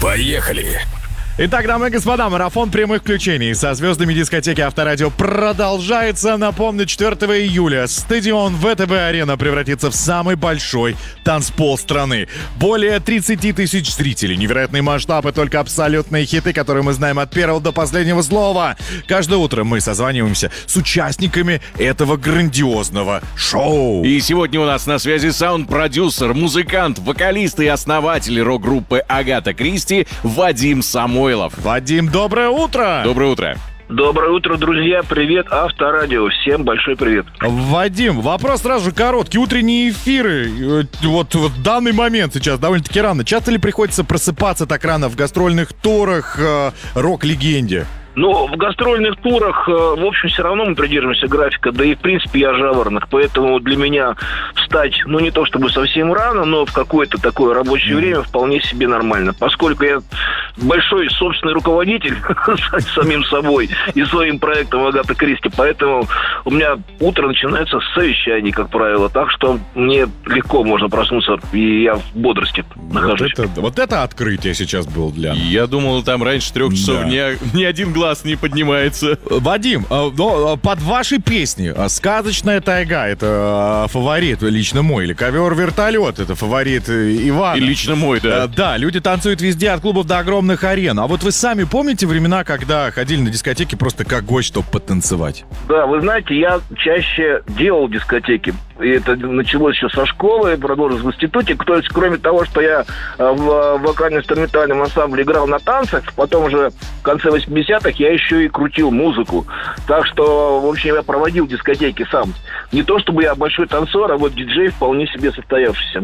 Поехали! Итак, дамы и господа, марафон прямых включений со звездами дискотеки Авторадио продолжается. Напомню, 4 июля стадион ВТБ-арена превратится в самый большой танцпол страны. Более 30 тысяч зрителей, невероятные масштабы, только абсолютные хиты, которые мы знаем от первого до последнего слова. Каждое утро мы созваниваемся с участниками этого грандиозного шоу. И сегодня у нас на связи саунд-продюсер, музыкант, вокалист и основатель рок-группы Агата Кристи Вадим Самойлов. Вадим, доброе утро! Доброе утро! Доброе утро, друзья! Привет, Авторадио! Всем большой привет! Вадим, вопрос сразу же короткий. Утренние эфиры, вот в данный момент сейчас довольно-таки рано. Часто ли приходится просыпаться так рано в гастрольных турах рок-легенде? Ну, в гастрольных турах, в общем, все равно мы придерживаемся графика, да и, в принципе, я жаворонок, поэтому для меня встать, ну, не то чтобы совсем рано, но в какое-то такое рабочее время вполне себе нормально, поскольку я большой собственный руководитель самим собой и своим проектом Агата Кристи, поэтому у меня утро начинается с совещаний, как правило, так что мне легко можно проснуться, и я в бодрости нахожусь. Вот это открытие сейчас было для нас. Я думал, там раньше 3 часов ни один глаз не поднимается. Вадим, под ваши песни «Сказочная тайга» — это фаворит лично мой, или «Ковер-вертолет» — это фаворит Ивана. И лично мой, да. Да, люди танцуют везде, от клубов до огромных арен. А вот вы сами помните времена, когда ходили на дискотеки просто как гость, чтобы потанцевать? Да, вы знаете, я чаще делал дискотеки. И это началось еще со школы, продолжилось в институте. То есть, кроме того, что я в вокально-инструментальном ансамбле играл на танцах, потом уже в конце 80-х я еще и крутил музыку. Так что, в общем, я проводил дискотеки сам. Не то, чтобы я большой танцор, а вот диджей вполне себе состоявшийся.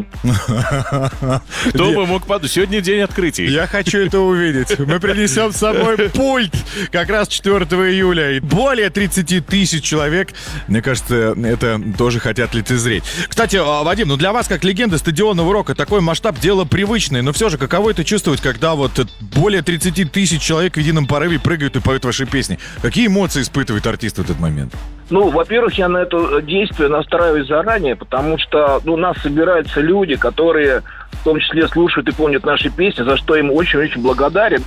Кто бы мог подумать? Сегодня день открытий. Я хочу это увидеть. Мы принесем с собой пульт как раз 4 июля. И более 30 тысяч человек, мне кажется, это тоже хотят лицезреть. Кстати, Вадим, ну для вас, как легенды стадионного рока, такой масштаб — дело привычное. Но все же, каково это чувствовать, когда вот более 30 тысяч человек в едином порыве прыгают и поют ваши песни? Какие эмоции испытывает артист в этот момент? Ну, во-первых, я на это действие настраиваюсь заранее, потому что, у нас собираются люди, которые в том числе слушают и помнят наши песни, за что им очень-очень благодарен.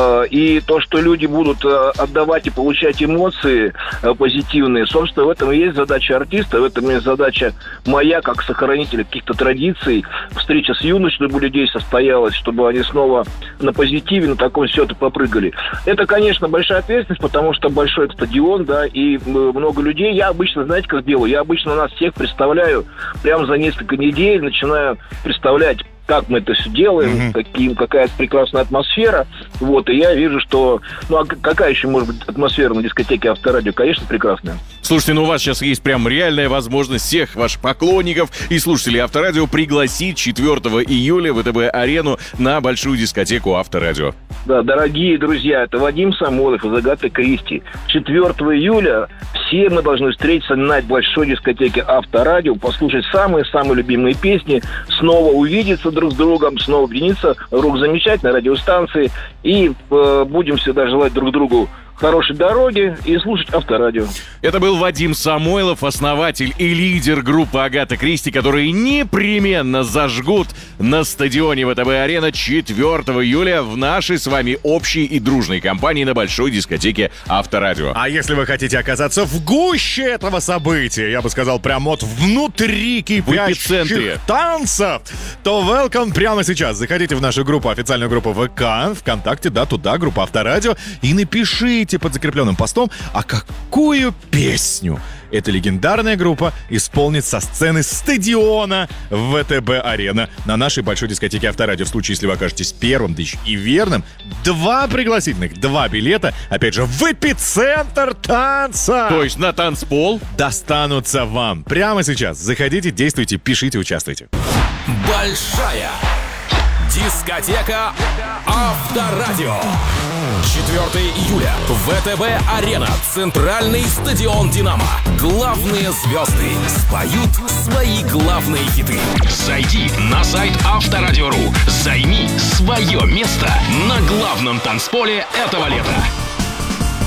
И то, что люди будут отдавать и получать эмоции позитивные, собственно, в этом и есть задача артиста, в этом и есть задача моя, как сохранителя каких-то традиций. Встреча с юношами у людей состоялась, чтобы они снова на позитиве, на таком счету попрыгали. Это, конечно, большая ответственность, потому что большой стадион, да, и много людей. Я обычно, знаете, как делаю? Я обычно нас всех представляю прямо за несколько недель, начинаю представлять, как мы это все делаем, какая прекрасная атмосфера. Вот, и я вижу, что... Ну, а какая еще может быть атмосфера на дискотеке Авторадио? Конечно, прекрасная. Слушайте, ну у вас сейчас есть прям реальная возможность всех ваших поклонников и слушателей Авторадио пригласить 4 июля в ВТБ-арену на большую дискотеку Авторадио. Да, дорогие друзья, это Вадим Самойлов из Агаты Кристи. 4 июля все мы должны встретиться на большой дискотеке Авторадио, послушать самые-самые любимые песни, снова увидеться друг с другом, снова объединиться вокруг замечательной радиостанции и будем всегда желать друг другу хорошей дороги и слушать Авторадио. Это был Вадим Самойлов, основатель и лидер группы Агата Кристи, которые непременно зажгут на стадионе ВТБ-арена 4 июля в нашей с вами общей и дружной компании на большой дискотеке Авторадио. А если вы хотите оказаться в гуще этого события, я бы сказал, прямо вот внутри кипящих танцев, то welcome прямо сейчас. Заходите в нашу группу, официальную группу ВК, ВКонтакте, да, туда, группа Авторадио, и напишите под закрепленным постом, а какую песню эта легендарная группа исполнит со сцены стадиона ВТБ-арена на нашей большой дискотеке Авторадио. В случае, если вы окажетесь первым, да еще и верным, 2 пригласительных, 2 билета, опять же, в эпицентр танца. То есть на танцпол достанутся вам. Прямо сейчас. Заходите, действуйте, пишите, участвуйте. Большая дискотека Авторадио. 4 июля. ВТБ-арена. Центральный стадион «Динамо». Главные звезды споют свои главные хиты. Зайди на сайт Авторадио.ру. Займи свое место на главном танцполе этого лета.